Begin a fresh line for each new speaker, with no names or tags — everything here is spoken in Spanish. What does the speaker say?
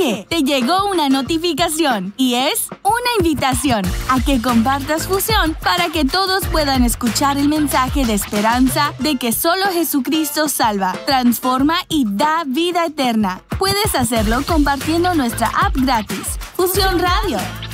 Oye, te llegó una notificación y es una invitación a que compartas Fusión para que todos puedan escuchar el mensaje de esperanza de que solo Jesucristo salva, transforma y da vida eterna. Puedes hacerlo compartiendo nuestra app gratis, Fusión Radio.